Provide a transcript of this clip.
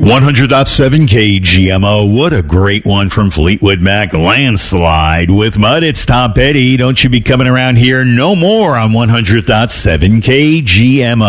100.7 KGMO. What a great one from Fleetwood Mac. Landslide with Mud. It's Tom Petty. Don't you be coming around here no more on 100.7 KGMO.